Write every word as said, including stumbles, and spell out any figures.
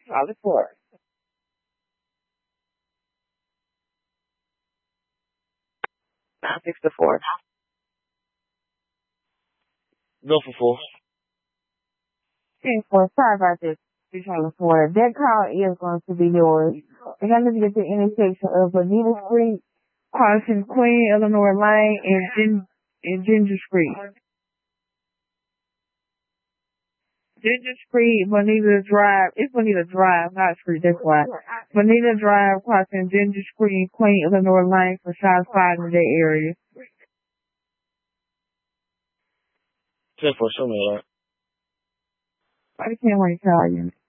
Solid four. Nine six to four. Go for four. Ten four. Sorry about this. Between four. That call is going to be yours. We're going to get the intersection of Bonita Street, crossing Queen Eleanor Lane, and Gin- and Ginger Street. Ginger Street, Bonita Drive. It's Bonita Drive, not Street. That's why. Bonita Drive, crossing Ginger Street, and Queen Eleanor Lane for South Side in that area. Ten four. Show me that. I can't wait to tell you.